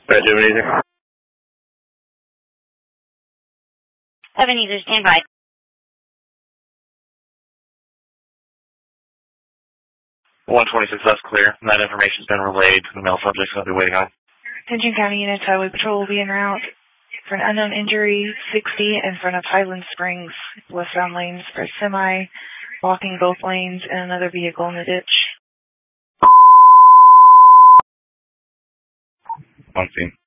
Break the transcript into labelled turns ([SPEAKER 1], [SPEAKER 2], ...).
[SPEAKER 1] Right, do anything?
[SPEAKER 2] Ebenezer, stand by.
[SPEAKER 1] 126, that's clear. And that information's been relayed to the male subjects I'll be waiting on.
[SPEAKER 3] Attention County Units, Highway Patrol will be en route for an unknown injury, 60 in front of Highland Springs, westbound lanes for a semi, blocking both lanes, and another vehicle in the ditch.
[SPEAKER 1] On scene.